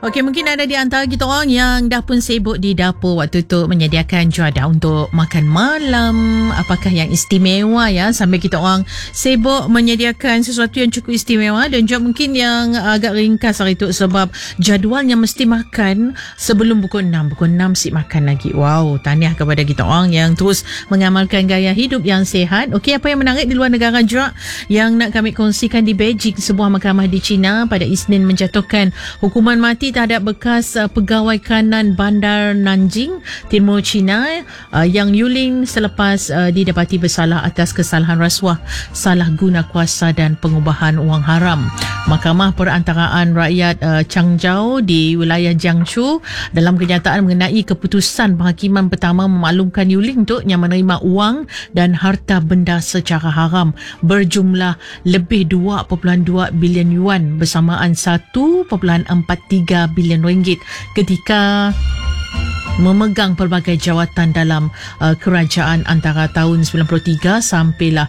Okey, mungkin ada di antara kita orang yang dah pun sibuk di dapur waktu tu menyediakan juadah untuk makan malam. Apakah yang istimewa ya sambil kita orang sibuk menyediakan sesuatu yang cukup istimewa, dan juga mungkin yang agak ringkas hari tu sebab jadualnya mesti makan sebelum pukul 6. Pukul 6 si makan lagi. Wow, tahniah kepada kita orang yang terus mengamalkan gaya hidup yang sihat. Okey, apa yang menarik di luar negara juga yang nak kami kongsikan di Beijing, sebuah mahkamah di China pada Isnin menjatuhkan hukuman mati terhadap bekas pegawai kanan bandar Nanjing, Timur China yang Yuling selepas didapati bersalah atas kesalahan rasuah, salah guna kuasa dan pengubahan wang haram. Mahkamah Perantaraan Rakyat Changzhou di wilayah Jiangsu dalam kenyataan mengenai keputusan penghakiman pertama memaklumkan Yuling tu yang menerima wang dan harta benda secara haram berjumlah lebih 2.2 bilion yuan bersamaan 1.43 bilion ringgit ketika memegang pelbagai jawatan dalam kerajaan antara tahun 93 sampailah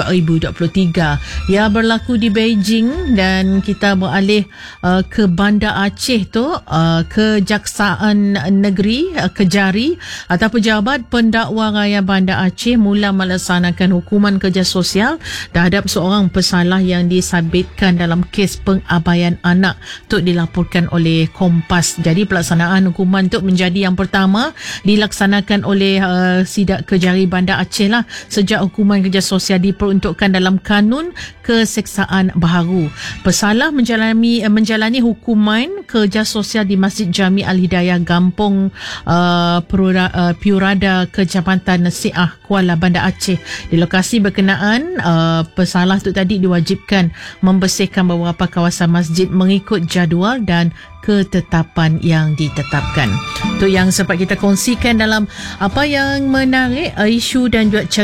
2023. Ia berlaku di Beijing, dan kita beralih ke Bandar Aceh tu. Kejaksaan Negeri Kejari atau Pejabat Pendakwa Raya Bandar Aceh mula melaksanakan hukuman kerja sosial terhadap seorang pesalah yang disabitkan dalam kes pengabaian anak. Tu dilaporkan oleh Kompas. Jadi pelaksanaan hukuman tu menjadi yang pertama dilaksanakan oleh Sidak Kejari Bandar Aceh lah sejak hukuman kerja sosial diperuntukkan dalam kanun keseksaan baharu. Pesalah menjalani hukuman kerja sosial di Masjid Jami Al-Hidayah Gampong Piurada Kecamatan Siah Kuala Bandar Aceh. Di lokasi berkenaan, pesalah tu tadi diwajibkan membersihkan beberapa kawasan masjid mengikut jadual dan ketetapan yang ditetapkan. Itu yang sempat kita kongsikan dalam apa yang menarik isu dan juga